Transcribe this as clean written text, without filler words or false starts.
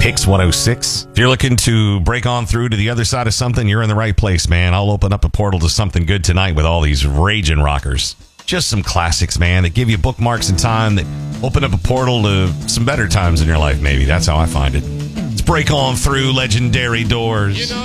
Hicks 106. If you're looking to break on through to the other side of something, you're in the right place, man. I'll open up a portal to something good tonight with all these raging rockers. Just some classics, man, that give you bookmarks in time, that open up a portal to some better times in your life, maybe. That's how I find it. Let's break on through legendary doors.